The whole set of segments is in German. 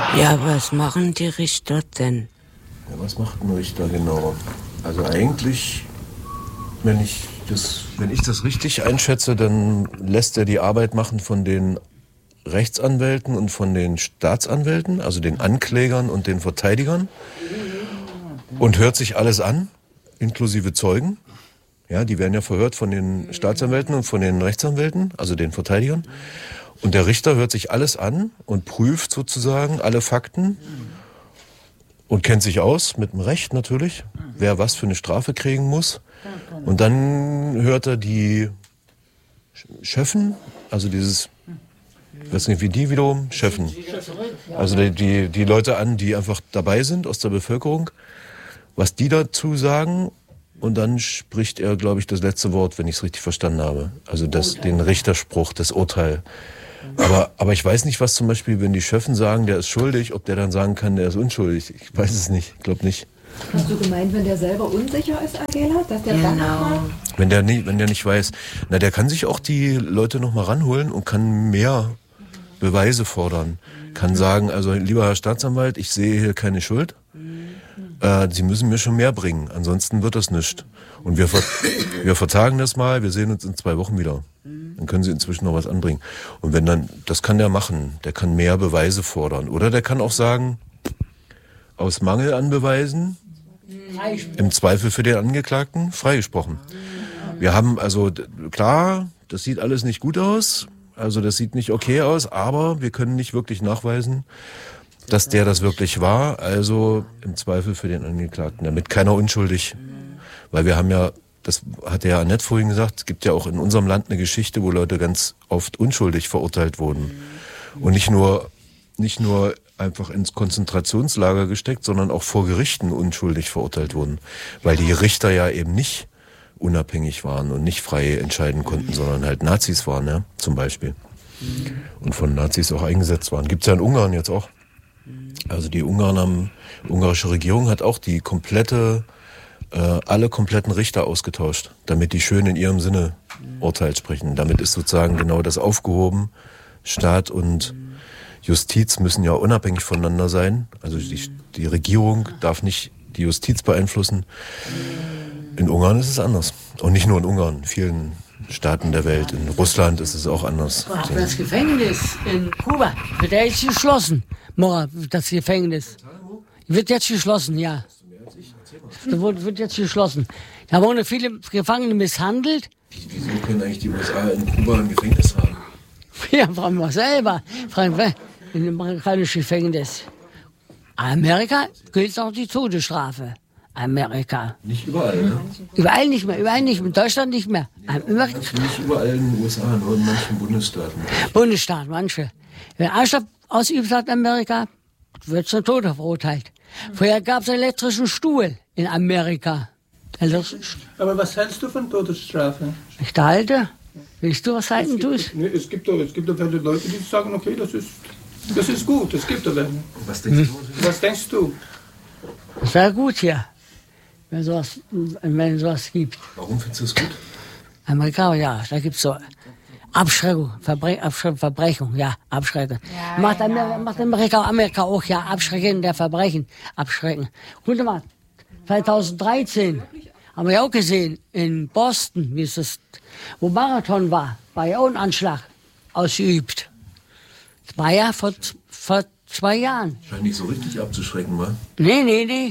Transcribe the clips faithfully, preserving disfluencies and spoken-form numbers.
Ja, was machen die Richter denn? Ja, was macht ein Richter genau? Also eigentlich, wenn ich das, wenn ich das richtig einschätze, dann lässt er die Arbeit machen von den Rechtsanwälten und von den Staatsanwälten, also den Anklägern und den Verteidigern, und hört sich alles an, inklusive Zeugen. Ja, die werden ja verhört von den Staatsanwälten und von den Rechtsanwälten, also den Verteidigern. Und der Richter hört sich alles an und prüft sozusagen alle Fakten und kennt sich aus mit dem Recht natürlich, wer was für eine Strafe kriegen muss. Und dann hört er die Schöffen, also dieses, ich weiß nicht, wie die wiederum, Schöffen, also die, die, die Leute an, die einfach dabei sind aus der Bevölkerung, was die dazu sagen. Und dann spricht er, glaube ich, das letzte Wort, wenn ich es richtig verstanden habe. Also das, den Richterspruch, das Urteil. Aber, aber ich weiß nicht, was zum Beispiel, wenn die Schöffen sagen, der ist schuldig, ob der dann sagen kann, der ist unschuldig. Ich weiß es nicht, ich glaube nicht. Hast du gemeint, wenn der selber unsicher ist, Agela, dass der dann nochmal... Wenn der nicht, wenn der nicht weiß, na, der kann sich auch die Leute noch mal ranholen und kann mehr Beweise fordern. Kann sagen, also lieber Herr Staatsanwalt, ich sehe hier keine Schuld. Äh, Sie müssen mir schon mehr bringen, ansonsten wird das nichts. Und wir, ver wir vertagen das mal, wir sehen uns in zwei Wochen wieder. Dann können Sie inzwischen noch was anbringen. Und wenn dann, das kann der machen, der kann mehr Beweise fordern. Oder der kann auch sagen, aus Mangel an Beweisen, im Zweifel für den Angeklagten, freigesprochen. Wir haben also, klar, das sieht alles nicht gut aus, also das sieht nicht okay aus, aber wir können nicht wirklich nachweisen, dass der das wirklich war, also im Zweifel für den Angeklagten, damit keiner unschuldig, weil wir haben ja, das hat der Annette vorhin gesagt, es gibt ja auch in unserem Land eine Geschichte, wo Leute ganz oft unschuldig verurteilt wurden und nicht nur, nicht nur einfach ins Konzentrationslager gesteckt, sondern auch vor Gerichten unschuldig verurteilt wurden, weil die Richter ja eben nicht unabhängig waren und nicht frei entscheiden konnten, sondern halt Nazis waren, ja, zum Beispiel. Und von Nazis auch eingesetzt waren. Gibt's ja in Ungarn jetzt auch. Also die Ungarn haben, die ungarische Regierung hat auch die komplette, äh, alle kompletten Richter ausgetauscht, damit die schön in ihrem Sinne Urteil sprechen. Damit ist sozusagen genau das aufgehoben. Staat und Justiz müssen ja unabhängig voneinander sein. Also die, die Regierung darf nicht die Justiz beeinflussen. In Ungarn ist es anders. Und nicht nur in Ungarn, in vielen Staaten der Welt. In Russland ist es auch anders. Das Gefängnis in Kuba wird ja jetzt geschlossen. Mora, das Gefängnis. Wird jetzt geschlossen, ja. Das wird jetzt geschlossen. Da wurden viele Gefangene misshandelt. Wieso können eigentlich die U S A in Kuba ein Gefängnis haben? Ja, fragen wir selber. Fragen wir in dem amerikanischen Gefängnis. Amerika gilt auch die Todesstrafe. Amerika. Nicht überall, ne? Überall nicht mehr, überall nicht mehr. In Deutschland nicht mehr. Amerika. Nicht überall in den U S A, nur in manchen Bundesstaaten. Bundesstaaten, manche. Wenn Anschlag ausübt hat in Amerika, wird zum Tode verurteilt. Vorher gab es einen elektrischen Stuhl in Amerika. Aber was hältst du von Todesstrafe? Ich halte. Willst du was halten, du? Nee, es gibt doch, es gibt doch Leute, die sagen, okay, das ist, das ist gut, es gibt doch welche. Was denkst hm. du? Was denkst du? Das wäre gut hier, wenn sowas, wenn sowas gibt. Warum findest du es gut? Amerika, ja, da gibt es so Abschreckung, Verbre Abschreckung, Verbrechung, ja, Abschrecken. Ja, macht, Amerika, ja, macht Amerika, Amerika auch, ja, Abschrecken der Verbrechen, abschrecken. Guck mal, zweitausenddreizehn haben wir ja auch gesehen, in Boston, wie es das, wo Marathon war, war ja auch ein Anschlag ausgeübt. Das war ja vor, vor zwei Jahren. Scheint nicht so richtig abzuschrecken, wa? Nee, nee, nee.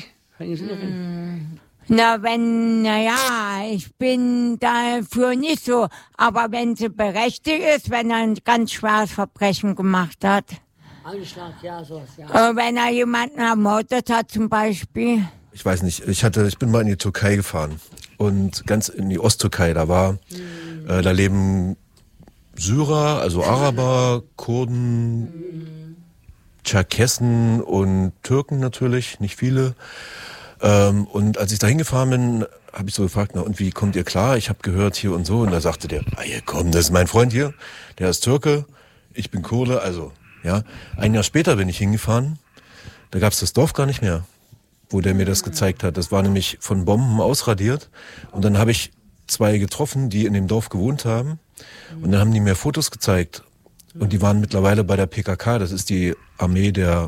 Mm. Na, wenn, naja, ich bin dafür nicht so. Aber wenn sie berechtigt ist, wenn er ein ganz schweres Verbrechen gemacht hat. Anschlag, ja, sowas, ja. Äh, wenn er jemanden ermordet hat, zum Beispiel. Ich weiß nicht, ich hatte, ich bin mal in die Türkei gefahren. Und ganz in die Osttürkei, da war, mhm. äh, da leben Syrer, also Araber, Kurden, mhm. Tscherkessen und Türken natürlich, nicht viele. Ähm, und als ich da hingefahren bin, habe ich so gefragt, na und wie kommt ihr klar? Ich habe gehört hier und so. Und da sagte der, ah, hier, komm, das ist mein Freund hier, der ist Türke, ich bin Kurde, also, ja. Ein Jahr später bin ich hingefahren, da gab's das Dorf gar nicht mehr, wo der mir das gezeigt hat. Das war nämlich von Bomben ausradiert. Und dann habe ich zwei getroffen, die in dem Dorf gewohnt haben. Und dann haben die mir Fotos gezeigt. Und die waren mittlerweile bei der P K K, das ist die Armee der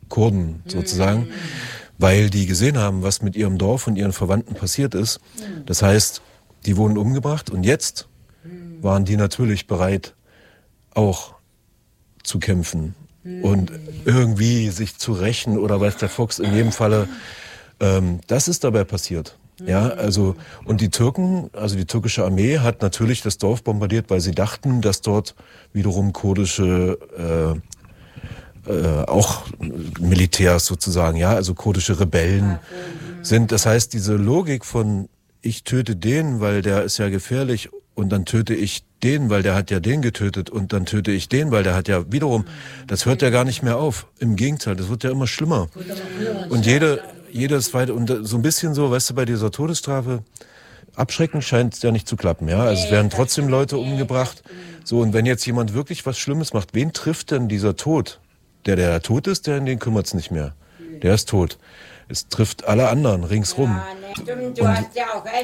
Kurden sozusagen, weil die gesehen haben, was mit ihrem Dorf und ihren Verwandten passiert ist. Das heißt, die wurden umgebracht und jetzt waren die natürlich bereit, auch zu kämpfen und irgendwie sich zu rächen oder weiß der Fuchs. In jedem Falle, ähm, das ist dabei passiert. Ja, also, und die Türken, also die türkische Armee hat natürlich das Dorf bombardiert, weil sie dachten, dass dort wiederum kurdische, äh, äh, auch Militärs sozusagen, ja, also kurdische Rebellen sind. Das heißt, diese Logik von, ich töte den, weil der ist ja gefährlich, und dann töte ich den, weil der hat ja den getötet, und dann töte ich den, weil der hat ja wiederum, das hört ja gar nicht mehr auf. Im Gegenteil, das wird ja immer schlimmer. Und jede, jedes weiter, und so ein bisschen so, weißt du, bei dieser Todesstrafe, abschrecken scheint es ja nicht zu klappen, ja. Also es werden trotzdem Leute umgebracht. So, und wenn jetzt jemand wirklich was Schlimmes macht, wen trifft denn dieser Tod? Der, der tot ist, der, den kümmert's nicht mehr. Der ist tot. Es trifft alle anderen ringsrum. Ja, ne, stimmt, du hast ja auch recht.